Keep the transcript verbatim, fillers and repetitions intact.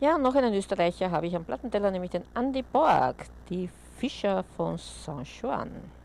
Ja, und noch einen Österreicher habe ich am Plattenteller, nämlich den Andy Borg, die Fischer von Saint Juan.